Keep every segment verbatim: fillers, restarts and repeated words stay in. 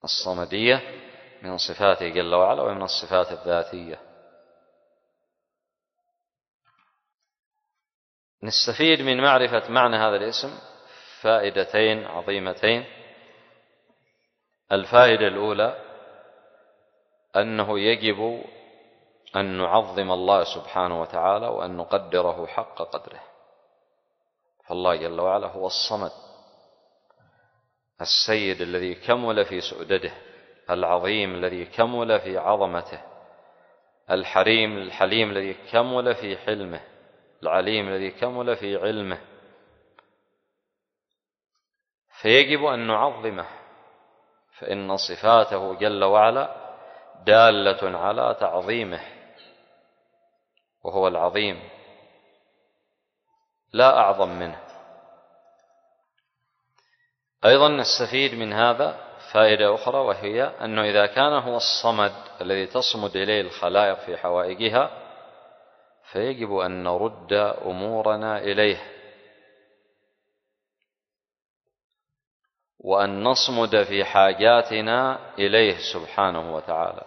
الصمدية من صفاته جل وعلا ومن الصفات الذاتية. نستفيد من معرفة معنى هذا الاسم فائدتين عظيمتين. الفائدة الأولى أنه يجب أن نعظم الله سبحانه وتعالى وأن نقدره حق قدره، فالله جل وعلا هو الصمد السيد الذي كمل في سؤدده، العظيم الذي كمل في عظمته، الحليم الحليم الذي كمل في حلمه، العليم الذي كمل في علمه، فيجب أن نعظمه، فإن صفاته جل وعلا دالة على تعظيمه، وهو العظيم لا أعظم منه. أيضا نستفيد من هذا فائدة أخرى، وهي أنه إذا كان هو الصمد الذي تصمد إليه الخلائق في حوائجها، فيجب أن نرد أمورنا إليه، وأن نصمد في حاجاتنا إليه سبحانه وتعالى.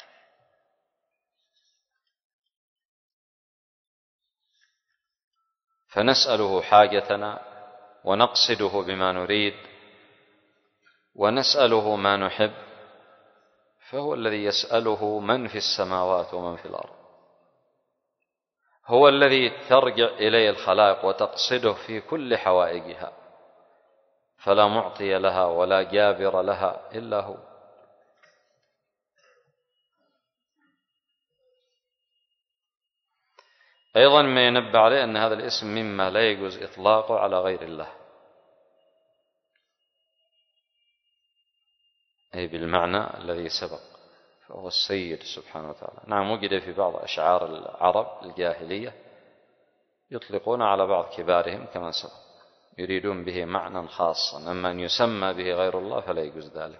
فنسأله حاجتنا ونقصده بما نريد ونسأله ما نحب، فهو الذي يسأله من في السماوات ومن في الأرض، هو الذي ترجع إليه الخلائق وتقصده في كل حوائجها، فلا معطي لها ولا جابر لها إلا هو. أيضا ما ينبه عليه أن هذا الاسم مما لا يجوز إطلاقه على غير الله، أي بالمعنى الذي سبق، فهو السيد سبحانه وتعالى. نعم، وجد في بعض أشعار العرب الجاهلية يطلقون على بعض كبارهم كما سبق، يريدون به معنى خاصا، أما أن يسمى به غير الله فلا يجوز ذلك.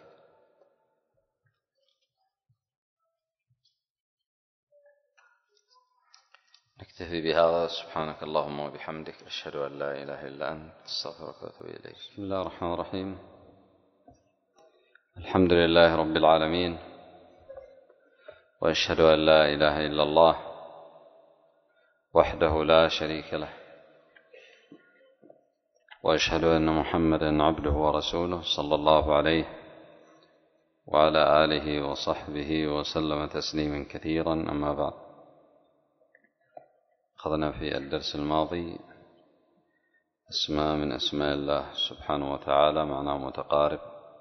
نكتفي بهذا. سبحانك اللهم وبحمدك، أشهد أن لا إله إلا أنت، أستغفرك وأتوب إليك. بسم الله الرحمن الرحيم. الحمد لله رب العالمين، وأشهد أن لا إله إلا الله وحده لا شريك له، وأشهد أن محمدا عبده ورسوله صلى الله عليه وعلى آله وصحبه وسلم تسليما كثيرا. أما بعد، أخذنا في الدرس الماضي اسماء من أسماء الله سبحانه وتعالى معناه متقارب،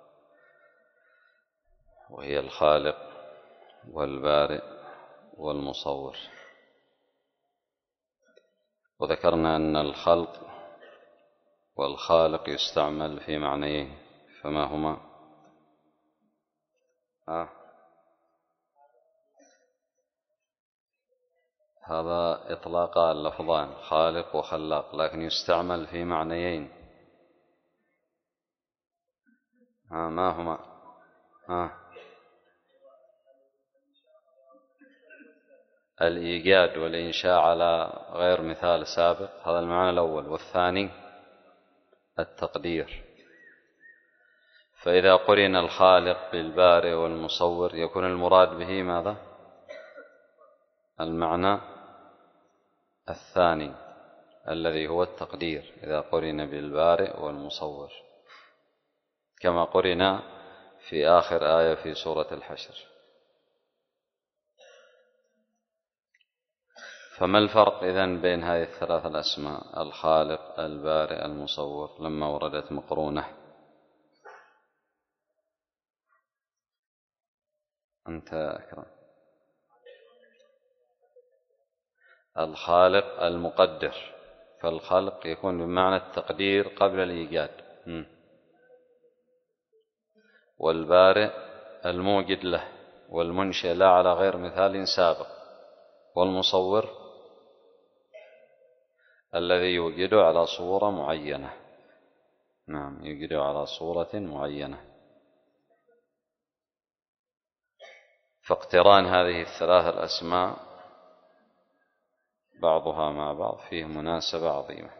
وهي الخالق والبارئ والمصور. وذكرنا أن الخلق والخالق يستعمل في معنيين، فما هما؟ آه. هذا إطلاق اللفظان خالق وخلاق، لكن يستعمل في معنيين. آه ما هما؟ آه. الإيجاد والإنشاء على غير مثال سابق، هذا المعنى الأول. والثاني التقدير. فإذا قرن الخالق بالبارئ والمصور يكون المراد به ماذا؟ المعنى الثاني الذي هو التقدير، إذا قرن بالبارئ والمصور، كما قرن في آخر آية في سورة الحشر. فما الفرق إذن بين هذه الثلاث الأسماء، الخالق البارئ المصور، لما وردت مقرونة؟ أنت أكرم. الخالق المقدر، فالخلق يكون بمعنى التقدير قبل الإيجاد. والبارئ الموجد له والمنشئ لا على غير مثال سابق. والمصور الذي يوجده على صورة معينة. نعم، يوجده على صورة معينة. فاقتران هذه الثلاث الأسماء بعضها مع بعض فيه مناسبة عظيمة.